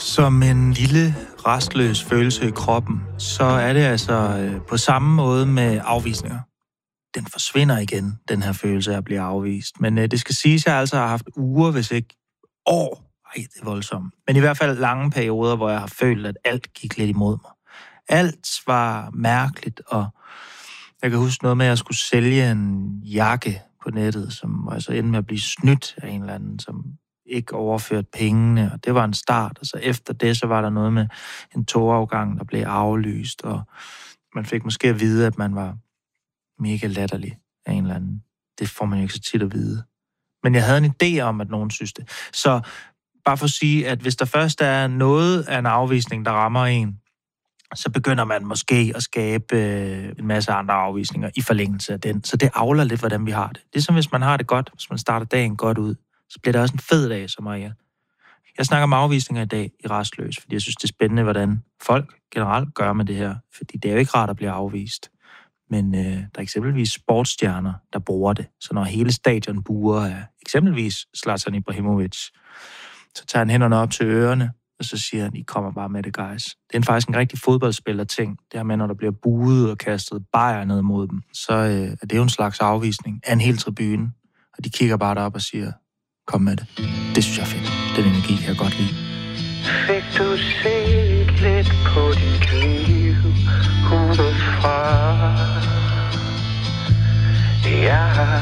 Som en lille, rastløs følelse i kroppen, så er det altså på samme måde med afvisninger. Den forsvinder igen, den her følelse af at blive afvist. Men det skal siges, at jeg altså har haft uger, hvis ikke år. Ej, det er voldsomt. Men i hvert fald lange perioder, hvor jeg har følt, at alt gik lidt imod mig. Alt var mærkeligt, og jeg kan huske noget med, at jeg skulle sælge en jakke på nettet, som var så endte med at blive snydt af en eller anden, som ikke overført pengene, og det var en start. Og så efter det, så var der noget med en togafgang, der blev aflyst, og man fik måske at vide, at man var mega latterlig af en eller anden. Det får man jo ikke så tit at vide. Men jeg havde en idé om, at nogen synes det. Så bare for at sige, at hvis der først er noget af en afvisning, der rammer en, så begynder man måske at skabe en masse andre afvisninger i forlængelse af den. Så det avler lidt, hvordan vi har det. Det er som hvis man har det godt, hvis man starter dagen godt ud, så bliver det også en fed dag, som Maria. Jeg snakker om afvisninger i dag i Rastløs, fordi jeg synes, det er spændende, hvordan folk generelt gør med det her. Fordi det er jo ikke rart at blive afvist. Men der er eksempelvis sportsstjerner, der bruger det. Så når hele stadion buer af eksempelvis Zlatan Ibrahimovic, så tager han hænderne op til ørerne, og så siger han, I kommer bare med det, guys. Det er faktisk en rigtig fodboldspiller-ting. Det her med, når der bliver buet og kastet bajer ned mod dem, så er det jo en slags afvisning af en hel tribune. Og de kigger bare derop og siger, kom med det. Det synes jeg er fedt. Den energi kan jeg godt lide. Fik du set lidt på dit liv udefra? Jeg